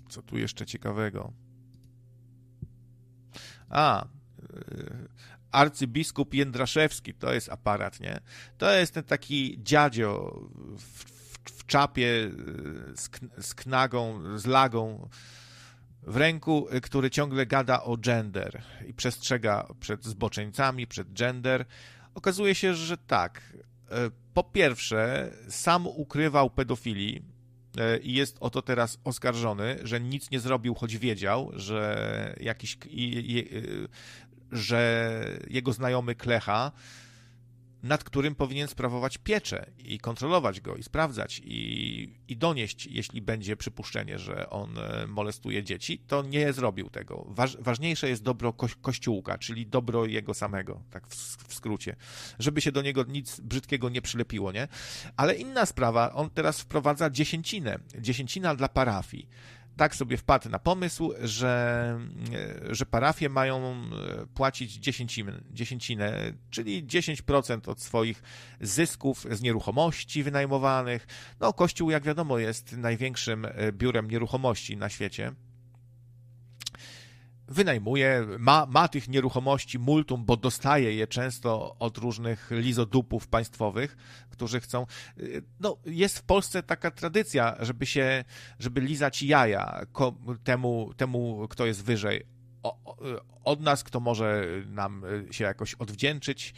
Co tu jeszcze ciekawego? Arcybiskup Jędraszewski, to jest aparat, nie? To jest ten taki dziadzio w czapie z knagą, z lagą w ręku, który ciągle gada o gender i przestrzega przed zboczeńcami, przed gender. Okazuje się, że tak. Po pierwsze, sam ukrywał pedofilii i jest o to teraz oskarżony, że nic nie zrobił, choć wiedział, że że jego znajomy klecha, nad którym powinien sprawować pieczę i kontrolować go i sprawdzać i donieść, jeśli będzie przypuszczenie, że on molestuje dzieci, to nie zrobił tego. Ważniejsze jest dobro Kościółka, czyli dobro jego samego, tak w skrócie, żeby się do niego nic brzydkiego nie przylepiło, nie? Ale inna sprawa, on teraz wprowadza dziesięcina dla parafii. Tak sobie wpadł na pomysł, że parafie mają płacić dziesięcinę, czyli 10% od swoich zysków z nieruchomości wynajmowanych. No, Kościół, jak wiadomo, jest największym biurem nieruchomości na świecie. Wynajmuje, ma tych nieruchomości multum, bo dostaje je często od różnych lizodupów państwowych, którzy chcą... No, jest w Polsce taka tradycja, żeby lizać jaja temu, kto jest wyżej od nas, kto może nam się jakoś odwdzięczyć.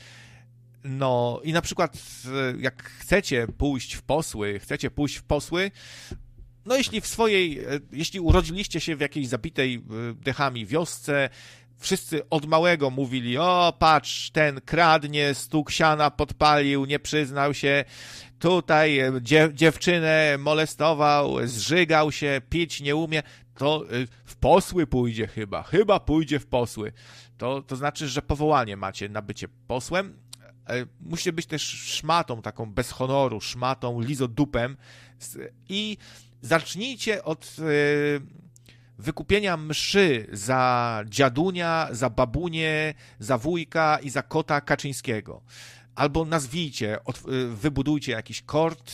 No i na przykład jak chcecie pójść w posły, no jeśli urodziliście się w jakiejś zabitej dechami wiosce, wszyscy od małego mówili, o patrz, ten kradnie, stóg siana podpalił, nie przyznał się, tutaj dziewczynę molestował, zżygał się, pić nie umie, to w posły pójdzie chyba pójdzie w posły. To znaczy, że powołanie macie na bycie posłem. Musicie być też szmatą, taką bez honoru, szmatą, lizodupem i zacznijcie od wykupienia mszy za dziadunia, za babunię, za wujka i za kota Kaczyńskiego. Albo wybudujcie jakiś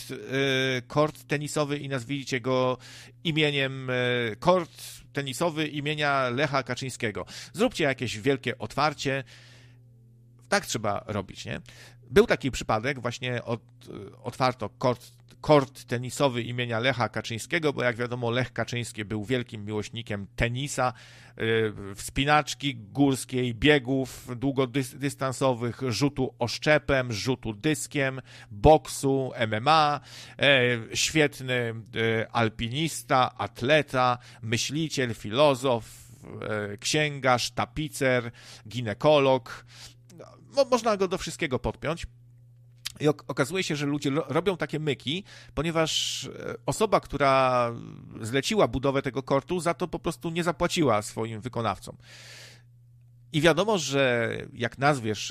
kort tenisowy i nazwijcie go imieniem kort tenisowy imienia Lecha Kaczyńskiego. Zróbcie jakieś wielkie otwarcie. Tak trzeba robić, nie? Był taki przypadek, właśnie otwarto kort tenisowy imienia Lecha Kaczyńskiego, bo jak wiadomo Lech Kaczyński był wielkim miłośnikiem tenisa, wspinaczki górskiej, biegów długodystansowych, rzutu oszczepem, rzutu dyskiem, boksu, MMA, świetny alpinista, atleta, myśliciel, filozof, księgarz, tapicer, ginekolog. Można go do wszystkiego podpiąć. I okazuje się, że ludzie robią takie myki, ponieważ osoba, która zleciła budowę tego kortu, za to po prostu nie swoim wykonawcom. I wiadomo, że jak nazwiesz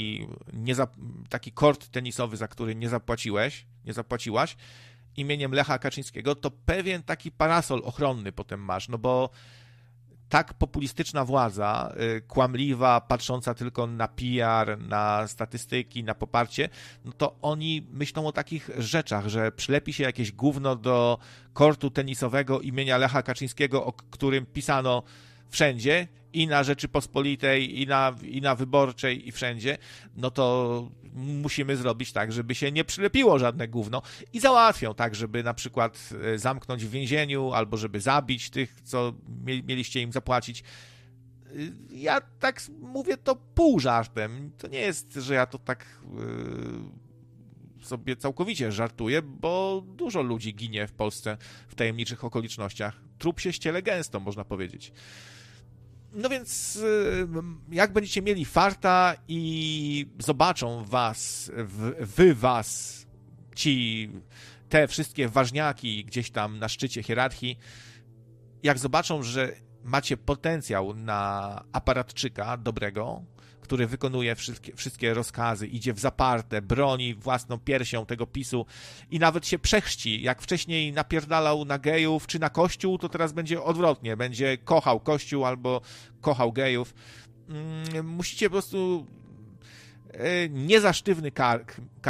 taki kort tenisowy, za który nie zapłaciłaś, imieniem Lecha Kaczyńskiego, to pewien taki parasol ochronny potem masz, no bo tak populistyczna władza, kłamliwa, patrząca tylko na PR, na statystyki, na poparcie, no to oni myślą o takich rzeczach, że przylepi się jakieś gówno do kortu tenisowego imienia Lecha Kaczyńskiego, o którym pisano wszędzie, i na Rzeczypospolitej, i na Wyborczej, i wszędzie, no to musimy zrobić tak, żeby się nie przylepiło żadne gówno i załatwią tak, żeby na przykład zamknąć w więzieniu, albo żeby zabić tych, co mieliście im zapłacić. Ja tak mówię to pół żartem. To nie jest, że ja to tak sobie całkowicie żartuję, bo dużo ludzi ginie w Polsce w tajemniczych okolicznościach. Trup się ściele gęsto, można powiedzieć. No więc jak będziecie mieli farta i zobaczą was, te wszystkie ważniaki gdzieś tam na szczycie hierarchii, jak zobaczą, że macie potencjał na aparatczyka dobrego, który wykonuje wszystkie rozkazy, idzie w zaparte, broni własną piersią tego PiS-u i nawet się przechrzci. Jak wcześniej napierdalał na gejów czy na Kościół, to teraz będzie odwrotnie. Będzie kochał Kościół albo kochał gejów. Musicie po prostu nie za sztywny kark